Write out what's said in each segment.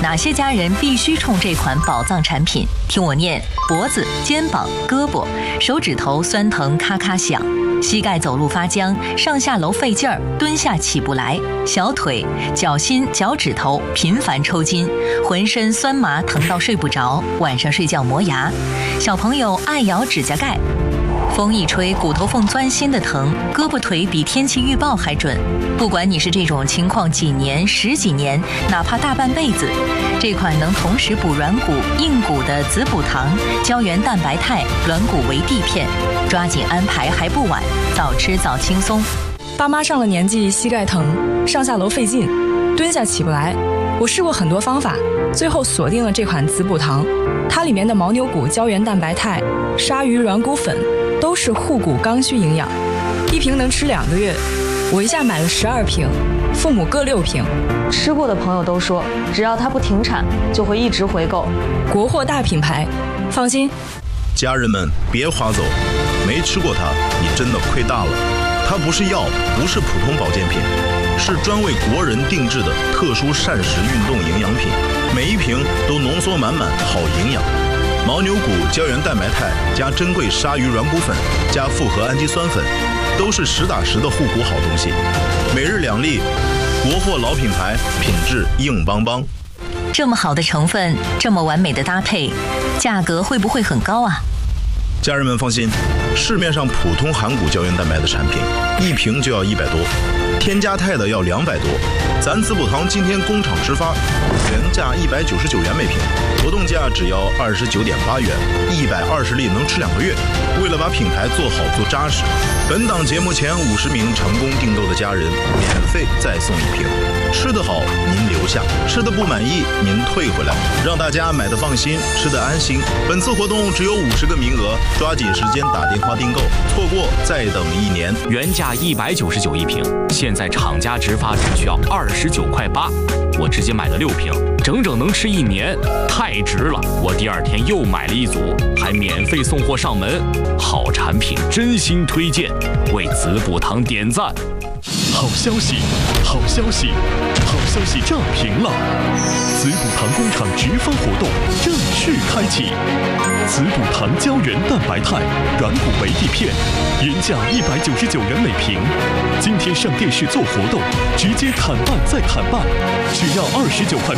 哪些家人必须冲这款宝藏产品？听我念：脖子、肩膀、胳膊、手指头酸疼咔咔响，膝盖走路发僵，上下楼费劲儿，蹲下起不来，小腿、脚心、脚趾头频繁抽筋，浑身酸麻疼到睡不着，晚上睡觉磨牙，小朋友爱咬指甲盖。风一吹，骨头缝钻心的疼，胳膊腿比天气预报还准。不管你是这种情况几年、10几年，哪怕大半辈子，这款能同时补软骨、硬骨的子补糖、胶原蛋白肽、软骨维 D 片，抓紧安排还不晚，早吃早轻松。 爸妈上了年纪，膝盖疼，上下楼费劲，蹲下起不来。我试过很多方法，最后锁定了这款子补糖。它里面的牦牛骨胶原蛋白肽、鲨鱼软骨粉都是护骨刚需营养，一瓶能吃2个月。我一下买了12瓶，父母各6瓶。 吃过的朋友都说，只要它不停产，就会一直回购。 国货大品牌，放心。 家人们别划走，没吃过它，你真的亏大了。它不是药，不是普通保健品，是专为国人定制的特殊膳食运动营养品，每一瓶都浓缩满满好营养。牦牛骨胶原蛋白肽加珍贵鲨鱼软骨粉加复合氨基酸粉，都是实打实的护骨好东西。每日2粒，国货老品牌，品质硬邦邦。 这么好的成分，这么完美的搭配，价格会不会很高啊？ 家人们放心，市面上普通含骨胶原蛋白的产品，一瓶就要100多，添加肽的要200多。咱子补糖今天工厂直发，原价199元每瓶，活动价只要29.8元，120粒能吃2个月。为了把品牌做好做扎实，本档节目前50名成功订购的家人，免费再送1瓶。吃得好您留下，吃得不满意您退回来，让大家买得放心，吃得安心。本次活动只有50个名额，抓紧时间打电话订购，错过再等1年。 原价199一瓶，现在厂家直发只需要29.8块，我直接买了6瓶，整整能吃1年，太值了！我第2天又买了1组，还免费送货上门，好产品真心推荐，为子补糖点赞。 好消息，好消息，好消息炸屏了！子补糖工厂直发活动正式开启，子补糖胶原蛋白肽软骨维 D 片，原价199元每瓶，今天上电视做活动，直接砍半再砍半，只要29.8块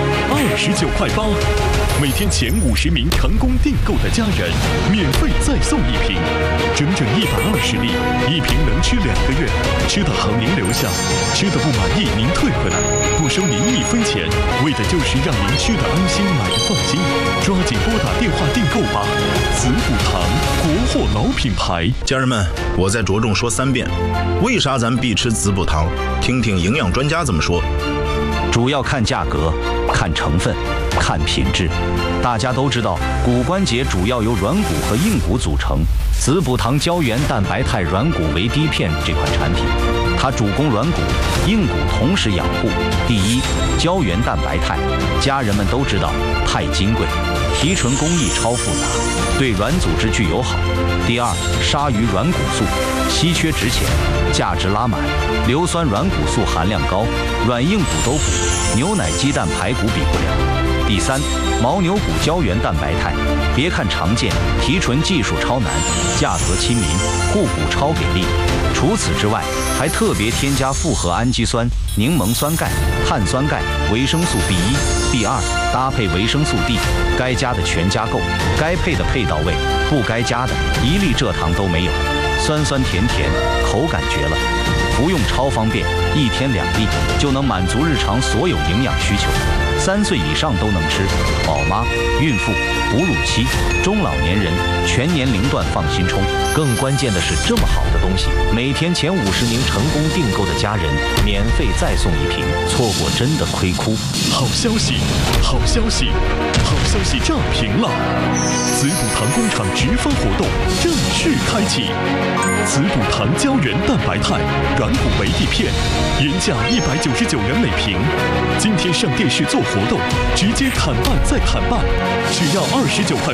，29.8块，每天前50名成功订购的家人，免费再送1瓶，整整120粒，1瓶能吃2个月，吃得好您留下，吃得不满意您退回来，不收您1分钱，为的就是让您吃得安心，买得放心。抓紧拨打电话订购吧！子补糖，国货老品牌。 家人们，我再着重说3遍，为啥咱必吃子补糖？听听营养专家怎么说。 主要看价格，看成分，看品质。大家都知道，骨关节主要由软骨和硬骨组成。子补糖胶原蛋白肽软骨维 D 片这款产品，它主攻软骨、硬骨同时养护。第一，胶原蛋白肽，家人们都知道，太金贵，提纯工艺超复杂，对软组织具有好。第二，鲨鱼软骨素，稀缺值钱，价值拉满，硫酸软骨素含量高，软硬骨都补，牛奶、鸡蛋、排骨比不了。第三，牦牛骨胶原蛋白肽，别看常见，提纯技术超难，价格亲民，护骨超给力。除此之外，还特别添加复合氨基酸、柠檬酸钙、碳酸钙、维生素 B1、B2，搭配维生素 D， 该加的全加够，该配的配到位，不该加的一粒蔗糖都没有，酸酸甜甜，口感绝了。服用超方便，1天2粒就能满足日常所有营养需求，3岁以上都能吃，宝妈、孕妇、哺乳期、中老年人全年龄段放心冲。更关键的是，这么好的东西，每天前50名成功订购的家人，免费再送1瓶，错过真的亏哭。 好消息，好消息，好消息炸屏了！子补糖工厂直发活动正式开启，子补糖胶原蛋白肽软骨维 D 片，原价199元每瓶，今天上电视做活动，直接砍半再砍半，只要29.8块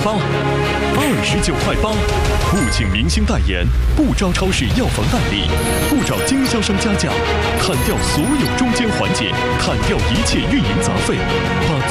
，29.8块，不请明星代言，不招超市药房代理，不找经销商加价，砍掉所有中间环节，砍掉一切运营杂费，把